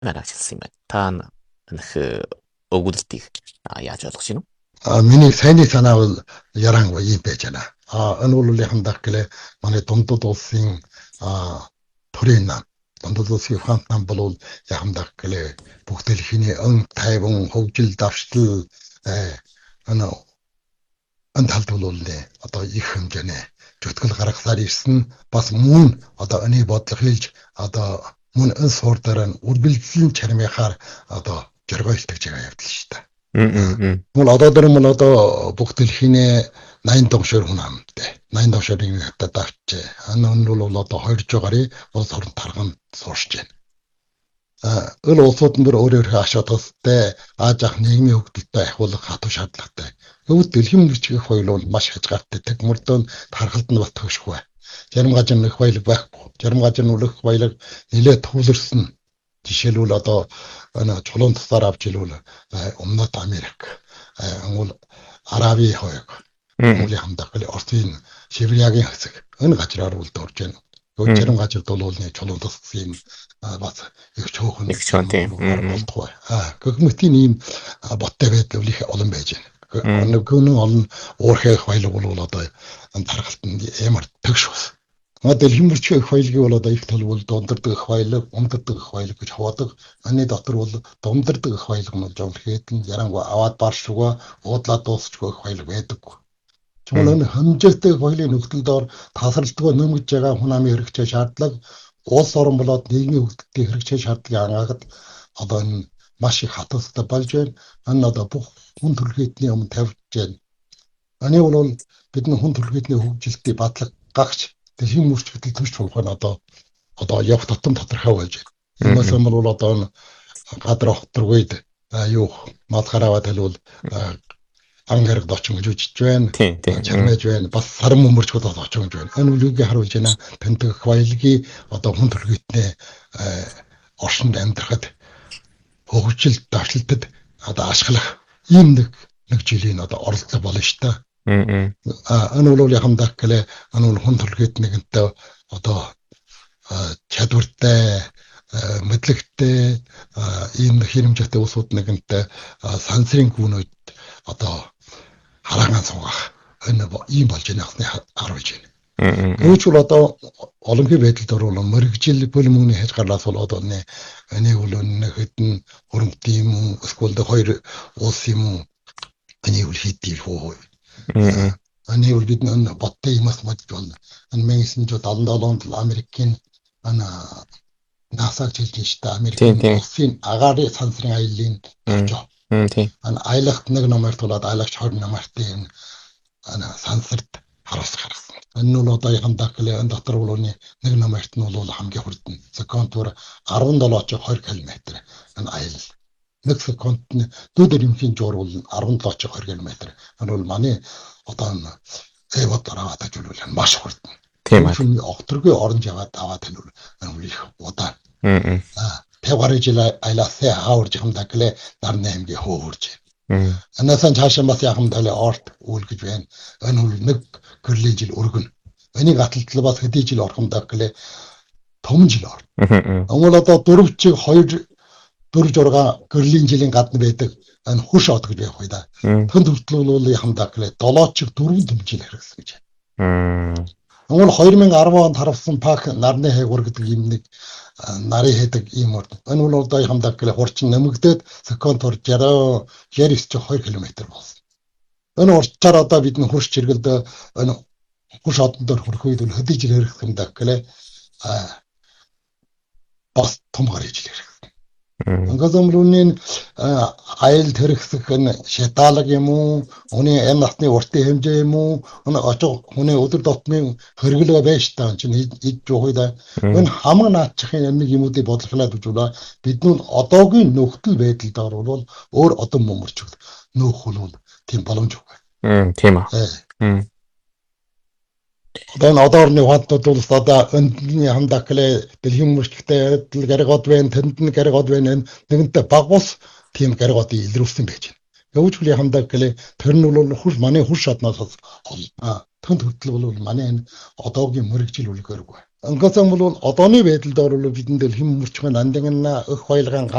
말하셨으면 단 그 өгүүлэлтийг яаж ойлгож байна вэ? миний сайн санаа бол яран ийм байж байна. Энэ бол хандах гэлээ манай дундад улсын төрийн нам. Дундад улсын ухаант нам бол хандах гэлээ бүх дэлхийн өн тайван хөгжил давшлал энэ талд бол одоо их хэмжээний зүтгэл гаргахаар ирсэн бас мөн одоо энэ бодлого хийж одоо мөн энэ суур дараа үргэлжлэн чармихаар одоо жиргойлтож байгаа явдал шүү дээ. Мөн одоо дөрөв мөн одоо бүх дэлхийн 80 дongшор хүн амтай. 80 дongшорын хатад авч. Энэ бол одоо 2 жигээр улс орон тарган суурч байна. Энэ улсууд нь өөрөөр ашиглалттай ааж ах нийгмийн хөгжилтэй ахиулах хатуу шаардлагатай. Өвд дэлхийн мөрчгийн хоёулууд маш хязгаартай. Тэг мөрдөө тархалт нь бат хөшгүй. Зарим гажин нөх баялаг байхгүй. Зарим гажин үлэх баялаг нэлээд төвлөрсөн. Жишээлбэл одоо чулуун тусаар авч илүүл өмнөд Америк, Араби хоёрог, Монголын хамдах Орсын Сибириагийн хэсэг энэ газраар үлдөрж байна. Зарим газрууд бол чулуун тусгийн бас их чөөхөн болтгоо. Гэгмэтийн ийм боттой байдал их олон байж байна. Нэгэн олон уурхайх баялаг бол одоо тархалтанд ямар төгш бас. Дэлхийн мөрчгийн хоёлыг бол одоо их тал бол дундарддаг хоёлог, умдарддаг хоёлог гэж хаваадаг. Оны дотор бол дундарддаг хоёлог нь жонхээд нь ярангуй аваад баршгүй, уудлаа дуусчгүй хоёлог байдаг. Чимээ хэмжээтэй хоёлын нөхцөл доор тасралтгүй нэмж байгаа хүн амын хэрэгцээ шаардлага, улс орон болоод нийгмийн хөгжлийн хэрэгцээ шаардлагыг хангахад одоо энэ маш их хатастай болж байна. Энэ одоо бүх хүн төрөлхтний өмнө тавьж байна. Аны бол бидний хүн төрөлхтний хөгжилтийг батлах гагч дэлхийн мөрчгөл төч болох нь одоо явах тутам тодорхой болж байна. Энэс бол одоо гадар хотторгойд юу мадгараа талвал ангараг дочин гэж үжиж байна. Чармэж байна. Бас сарам мөрчгөл дочин гэж байна. Энэ үлгийг харуулж байна. Тэнтэх баялагийн одоо хүн төрөлхтний оршинд амьдрахад хөгжил давшлалтад одоо ашиглах ийм нэг жилийн одоо оролцоо болно шүү дээ. Энэ бол хамдах гэлээ энэ хүн төрөлхтний нэгэнтэй одоо чадвартай мэдлэгтэй ийм хэмжээтэй улсууд нэгэнтэй сансрын гүнүүд одоо хараагаан суугах энэ ийм болж байгаасны харуулж байна. Өөрөж бол одоо олонхийн байдалд орвол мэрэгжил бөлмөний хязгаарлаас болоод энийг бол хэдэн хөрөнгөт юм эсвэл хоёр улс юм энийг үл хийдий хөө. Энийг бол бид нэг боттой юмас модж болно. Энэ 1977 онд Америкийн NASA хэлж штэ Америкийн улсын агаарын сансрын аяллаа очоо. Аялагт нэг номер тулаад аялагч 20 номертэй сансарт гаргасан. Энэ нь одоо хандах гэлээ энэ дотор бол нэг номерт нь бол хамгийн хурдан. Секундээр 17-20 км энэ аялал. Нэг секундны дүүдэр юмхийн жуур бол 17-20 км. Энэ бол манай одоо эвот аваад ажиглал маш хурдан. Тийм ээ. Огторгүй оронж яваад аваад танил энэ их удаа. 50 гаруй жил айлаасаа хаурж хамдаа гэлээ нарны аймгийн хөөрж. Анасан цаашаа бас яхамдаа орт үйл гэж байна. Энэ бол нэг гэрлийн жил өргөн. Энийг гаталтал бас хэдий жил орхомдаа гэлээ том жил ор. Өнгөл одоо 4 чиг 2 4 6 гэрлийн жилийн гадна байдаг энэ хөш од гэж байх бай да. Тэн төртөл бол яхамдаа гэлээ 7 чиг 4 жил хэрэгсэн гэж. Өнгөл 2010 онд харвсан пак нарны хайгуур гэдэг юм нэг нарын хэдэг ийм урд. Энэ бол одоо яхамдаа гэлээ хурчин нэмэгдээд секундор 69 км болсон. Энэ урчаар одоо бидний хурц чиргэлд энэ хурц одон дээр хүрэх үед хэдий жил хэрэгсэн юм даа гэлээ бас том гарч ирэх. Ингээд өмнө айл тэрхсэх энэ шатаалаг юм уу, хүний энэ насны уртын хэмжээ юм уу, энэ очоо хүний өдөр тутмын хэрэглээ байж таа чинь иж жоохойда энэ хамаг наачхийн нэг юмуудыг бодлохлаад үзүүлээ. Бидний одоогийн нөхцөл байдалд орвол өөр одон мөмөрч нөөх бол тийм боломжгүй. Тийм аа. Одоо одоорны хатууд бол одоо өндний хамдах гэлээ дэлхийн мөрчгтэй гаргод байна, тэнд нь гаргод байна. Нэгэнтээ баг бус тийм гаргодыг илрүүлсэн байж байна. явж хүлээ хамдаг гэлээ тэр нь бол хурс манай хурс шатнаас төнд хөдөл бол манай энэ одоогийн мөрөгжил үлгээргүй. Ангасан бол одооны байдалд орвол бидэнд хэн мөрчмөн андин өх хоёлган